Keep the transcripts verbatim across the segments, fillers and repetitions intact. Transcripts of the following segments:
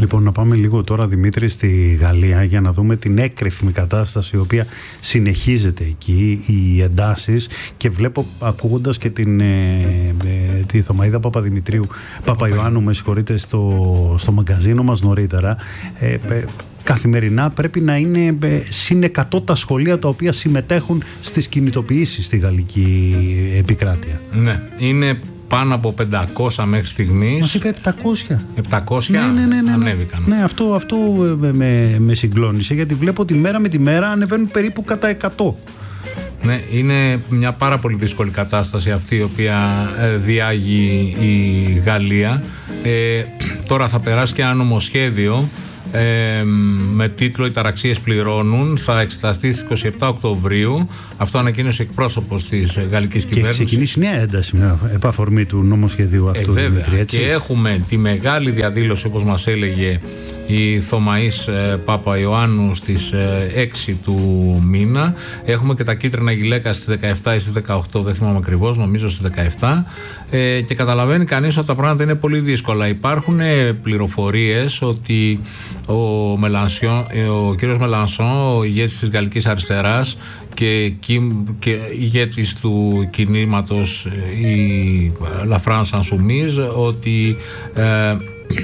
Λοιπόν, να πάμε λίγο τώρα, Δημήτρη, στη Γαλλία για να δούμε την έκρηθμη κατάσταση η οποία συνεχίζεται εκεί, οι εντάσεις, και βλέπω, ακούγοντας και την, ε, ε, τη Θωμαΐδα Παπαδημητρίου, Παπαϊωάννου, με συγχωρείτε, στο, στο μαγκαζίνο μας νωρίτερα, ε, ε, καθημερινά πρέπει να είναι συν εκατό τα σχολεία τα οποία συμμετέχουν στις κινητοποιήσεις στη γαλλική επικράτεια. Ναι, είναι πάνω από πεντακόσια μέχρι στιγμής. Μας είπε επτακόσια. επτακόσια ναι, ναι, ναι, ναι, ανέβηκαν. Ναι, αυτό, αυτό με, με συγκλώνησε, γιατί βλέπω ότι μέρα με τη μέρα ανεβαίνουν περίπου κατά εκατό. Ναι, είναι μια πάρα πολύ δύσκολη κατάσταση αυτή η οποία διάγει η Γαλλία. Ε, τώρα θα περάσει και ένα νομοσχέδιο Ε, με τίτλο «Οι ταραξίες πληρώνουν». Θα εξεταστεί στις είκοσι επτά Οκτωβρίου. Αυτό ανακοίνωσε εκπρόσωπος της γαλλικής κυβέρνησης. Και ξεκινήσει νέα ένταση με επαφορμή του νομοσχεδίου αυτού, ε, Δημήτρη, έτσι. Και έχουμε τη μεγάλη διαδήλωση, όπως μας έλεγε η Θωμαής ε, Παπαϊωάννου, στις ε, έξι του μήνα. Έχουμε και τα κίτρινα γυλαίκα στις δεκαεπτά ή στις δεκαοκτώ, δεν θυμάμαι ακριβώς, νομίζω στις δεκαεπτά. Ε, και καταλαβαίνει κανείς ότι τα πράγματα είναι πολύ δύσκολα. Υπάρχουν ε, πληροφορίες ότι ο, Μελανσιόν, ε, ο κύριος Μελανσόν, ο ηγέτης της Γαλλικής Αριστεράς και, και ηγέτης του κινήματος ε, η La France Insoumise, ότι ε,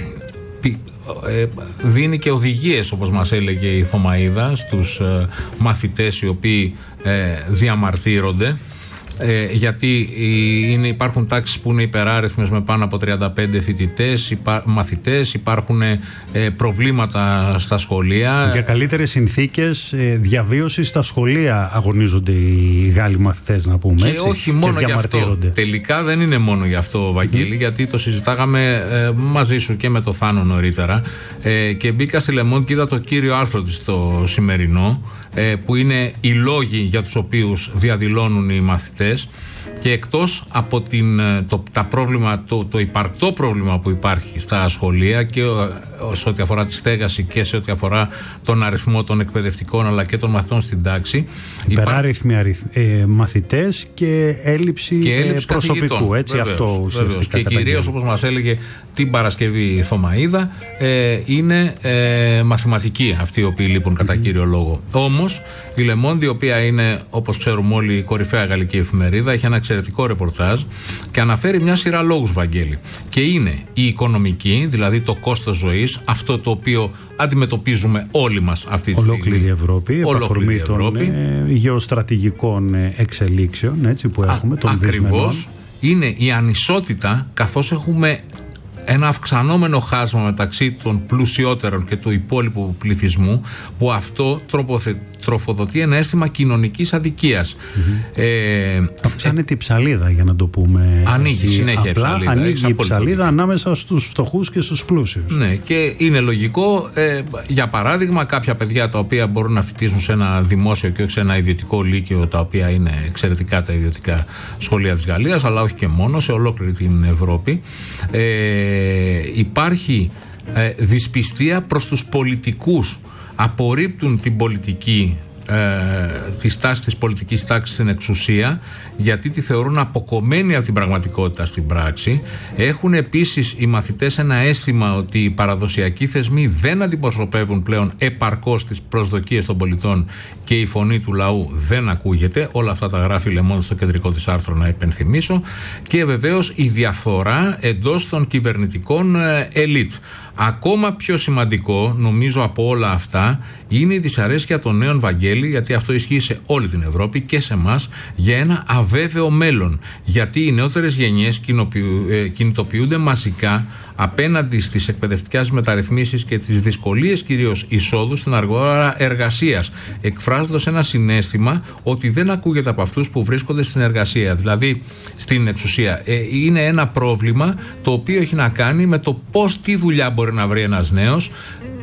δίνει και οδηγίες, όπως μας έλεγε η Θωμαΐδα, στους ε, μαθητές οι οποίοι ε, διαμαρτύρονται, ε, γιατί είναι, υπάρχουν τάξεις που είναι υπεράριθμες με πάνω από τριάντα πέντε φοιτητές, υπά, μαθητές, υπάρχουν ε, προβλήματα στα σχολεία. Για καλύτερες συνθήκες ε, διαβίωσης στα σχολεία αγωνίζονται οι Γάλλοι μαθητές, να πούμε, και έτσι, όχι μόνο γι' αυτό. Τελικά δεν είναι μόνο γι' αυτό, Βαγγέλη, mm. γιατί το συζητάγαμε ε, μαζί σου και με το Θάνο νωρίτερα, ε, και μπήκα στη Le Monde και είδα το κύριο άρθρο της το σημερινό, ε, που είναι οι λόγοι για τους οποίους διαδηλώνουν οι μαθητές. Και εκτός από την, το, τα πρόβλημα, το, το υπαρκτό πρόβλημα που υπάρχει στα σχολεία και σε ό,τι αφορά τη στέγαση και σε ό,τι αφορά τον αριθμό των εκπαιδευτικών αλλά και των μαθητών στην τάξη, υπεράριθμοι αριθ, ε, μαθητές και έλλειψη, και έλλειψη ε, προσωπικού, έτσι, βεβαίως, αυτό ουσιαστικά. Και κυρίως, όπως μας έλεγε την Παρασκευή η Θωμαΐδα, ε, είναι ε, μαθηματικοί αυτοί οι οποίοι λείπουν κατά mm-hmm. κύριο λόγο. Όμως η Le Monde, η οποία είναι, όπως ξέρουμε όλοι, η κορυφαία γαλλική εφημερίδα, έχει ένα εξαιρετικό ρεπορτάζ και αναφέρει μια σειρά λόγους, Βαγγέλη. Και είναι η οικονομική, δηλαδή το κόστος ζωής, αυτό το οποίο αντιμετωπίζουμε όλοι μας αυτή τη ολόκληρη στιγμή. Ευρώπη, επαφορμή των ε, γεωστρατηγικών εξελίξεων, έτσι, που έχουμε, των ακριβώς, είναι η ανισότητα, καθώς έχουμε ένα αυξανόμενο χάσμα μεταξύ των πλουσιότερων και του υπόλοιπου πληθυσμού, που αυτό τροποθε, τροφοδοτεί ένα αίσθημα κοινωνικής αδικίας. Mm-hmm. Ε, Αυξάνεται η ψαλίδα, για να το πούμε. Ανοίγει έτσι, συνέχεια απλά, η ψαλίδα. Ανοίγει η ψαλίδα ανάμεσα στους φτωχούς και στους πλούσιους. Ναι, και είναι λογικό. Ε, για παράδειγμα, κάποια παιδιά τα οποία μπορούν να φοιτήσουν σε ένα δημόσιο και όχι σε ένα ιδιωτικό λύκειο, τα οποία είναι εξαιρετικά τα ιδιωτικά σχολεία της Γαλλίας, αλλά όχι και μόνο, σε ολόκληρη την Ευρώπη. Ε, υπάρχει ε, δυσπιστία προς τους πολιτικούς. Απορρίπτουν την πολιτική, ε, τη στάση της πολιτικής τάξης στην εξουσία, γιατί τη θεωρούν αποκομμένη από την πραγματικότητα στην πράξη. Έχουν επίσης οι μαθητές ένα αίσθημα ότι οι παραδοσιακοί θεσμοί δεν αντιπροσωπεύουν πλέον επαρκώς τις προσδοκίες των πολιτών και η φωνή του λαού δεν ακούγεται. Όλα αυτά τα γράφει η Le Monde στο κεντρικό της άρθρο, να υπενθυμίσω. Και βεβαίως η διαφθορά εντός των κυβερνητικών ελίτ. Ακόμα πιο σημαντικό, νομίζω, από όλα αυτά είναι η δυσαρέσκεια των νέων, Βαγγέλη, γιατί αυτό ισχύει σε όλη την Ευρώπη και σε εμάς, για ένα αβέβαιο μέλλον. Γιατί οι νεότερες γενιές κινητοποιούνται μαζικά απέναντι στις εκπαιδευτικές μεταρρυθμίσεις και τις δυσκολίες κυρίως εισόδου στην αγορά εργασίας, εκφράζοντας ένα συναίσθημα ότι δεν ακούγεται από αυτούς που βρίσκονται στην εργασία, δηλαδή στην εξουσία. Ε, είναι ένα πρόβλημα το οποίο έχει να κάνει με το πώς, τι δουλειά μπορεί να βρει ένας νέος,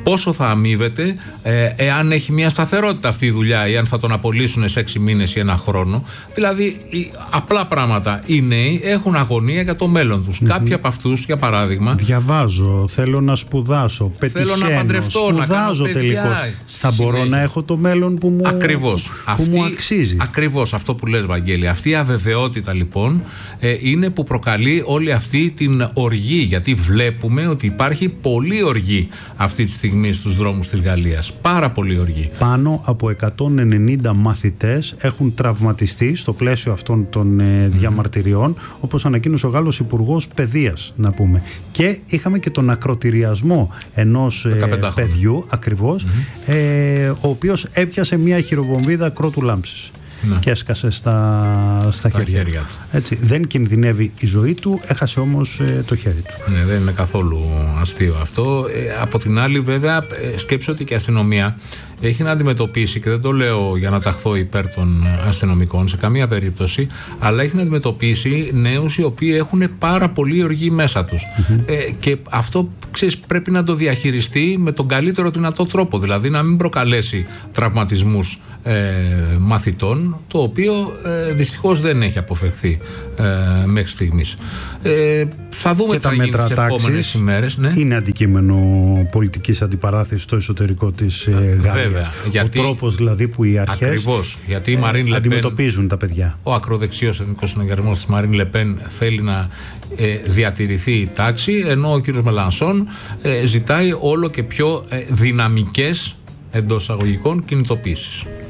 πόσο θα αμείβεται, ε, εάν έχει μια σταθερότητα αυτή η δουλειά ή αν θα τον απολύσουν σε έξι μήνες ή ένα χρόνο. Δηλαδή, απλά πράγματα. Οι νέοι έχουν αγωνία για το μέλλον τους. Mm-hmm. Κάποιοι από αυτούς, για παράδειγμα. Διαβάζω, θέλω να σπουδάσω, πετυχαίνω, θέλω να παντρευτώ, να κάνω παιδιά. Τελικώς. Θα μπορώ να έχω το μέλλον που μου, ακριβώς. που Αυτή, μου αξίζει. Ακριβώς αυτό που λες, Βαγγέλη. Αυτή η αβεβαιότητα λοιπόν ε, είναι που προκαλεί όλη αυτή την οργή. Γιατί βλέπουμε ότι υπάρχει πολλή οργή αυτή τη στιγμή στους δρόμους της Γαλλίας. Πάρα πολύ οργή. Πάνω από εκατόν ενενήντα μαθητές έχουν τραυματιστεί στο πλαίσιο αυτών των ε, διαμαρτυριών, όπως ανακοίνωσε ο Γάλλος Υπουργός Παιδείας, να πούμε. Και είχαμε και τον ακροτηριασμό ενός ε, παιδιού, ακριβώς, mm-hmm. ε, ο οποίος έπιασε μια χειροβομβίδα κρότου λάμψης. Ναι. Και έσκασε στα, στα χέρια, χέρια του. Έτσι, δεν κινδυνεύει η ζωή του, έχασε όμως ε, το χέρι του. Ναι, δεν είναι καθόλου αστείο αυτό. Ε, από την άλλη, βέβαια, σκέψω ότι και η αστυνομία έχει να αντιμετωπίσει, και δεν το λέω για να ταχθώ υπέρ των αστυνομικών σε καμία περίπτωση, αλλά έχει να αντιμετωπίσει νέους οι οποίοι έχουν πάρα πολύ οργή μέσα τους. Mm-hmm. Ε, και αυτό, ξέρεις, πρέπει να το διαχειριστεί με τον καλύτερο δυνατό τρόπο. Δηλαδή να μην προκαλέσει τραυματισμούς ε, μαθητών, το οποίο ε, δυστυχώς δεν έχει αποφευχθεί ε, μέχρι στιγμής. Ε, θα δούμε και τι θα γίνει τις επόμενες ημέρες. Ναι. Είναι αντικείμενο πολιτικής αντιπαράθεσης στο εσωτερικό της ε, Γαλλίας. Γιατί, ο τρόπος δηλαδή που οι αρχές ακριβώς, γιατί η Μαρίν Λεπέν, αντιμετωπίζουν τα παιδιά. Ο ακροδεξιός εθνικός συναγερμός της Μαρίν Λεπέν θέλει να ε, διατηρηθεί η τάξη, ενώ ο κύριος Μελανσόν ε, ζητάει όλο και πιο ε, δυναμικές, εντός εισαγωγικών, κινητοποίησεις.